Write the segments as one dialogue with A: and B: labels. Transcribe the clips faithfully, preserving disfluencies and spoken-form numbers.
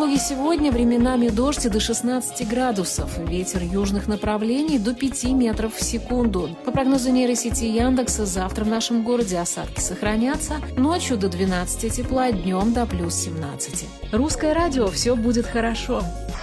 A: Калуге сегодня временами дождь и до шестнадцати градусов. Ветер южных направлений до пяти метров в секунду. По прогнозу нейросети Яндекса, завтра в нашем городе осадки сохранятся. Ночью до двенадцати тепла, днем до плюс семнадцати. Русское радио, все будет хорошо.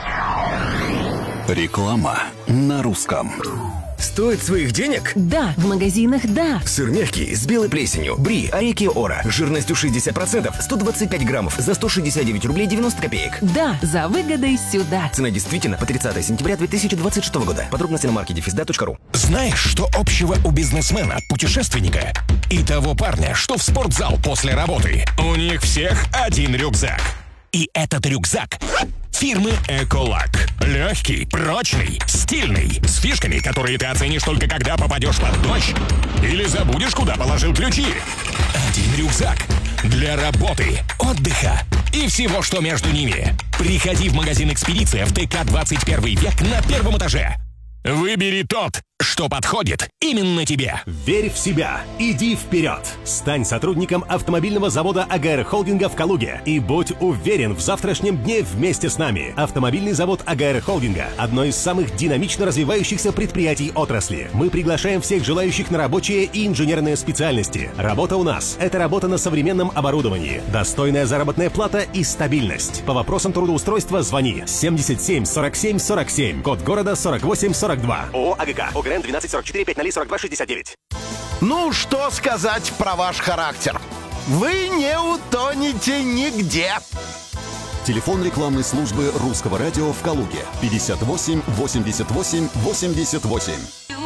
B: Реклама на русском.
C: Стоит своих денег?
A: Да, в магазинах да.
C: Сыр мягкий, с белой плесенью. Бри, Ареки Ора. Жирностью шестьдесят процентов. сто двадцать пять граммов за сто шестьдесят девять рублей девяносто копеек.
A: Да, за выгодой сюда.
C: Цена действительно по тридцатое сентября две тысячи двадцать шестого года. Подробности на маркете физда точка ру.
D: Знаешь, что общего у бизнесмена, путешественника и того парня, что в спортзал после работы? У них всех один рюкзак. И этот рюкзак фирмы Эколак. Легкий, прочный, стильный, с фишками, которые ты оценишь только когда попадешь под дождь или забудешь, куда положил ключи. Один рюкзак для работы, отдыха и всего, что между ними. Приходи в магазин «Экспедиция» в ТК двадцать первый век на первом этаже. Выбери тот, что подходит именно тебе.
E: Верь в себя. Иди вперед. Стань сотрудником автомобильного завода АГР Холдинга в Калуге и будь уверен в завтрашнем дне вместе с нами. Автомобильный завод АГР Холдинга – одно из самых динамично развивающихся предприятий отрасли. Мы приглашаем всех желающих на рабочие и инженерные специальности. Работа у нас – это работа на современном оборудовании, достойная заработная плата и стабильность. По вопросам трудоустройства звони семьдесят семь сорок семь сорок семь, код города сорок восемь сорок два. ООО АГК, ОГРН двенадцать сорок четыре пять ноль сорок два шестьдесят девять.
F: Ну, что сказать про ваш характер? Вы не утонете нигде.
B: Телефон рекламной службы русского радио в Калуге пятьдесят восемь восемьдесят восемь восемьдесят восемь.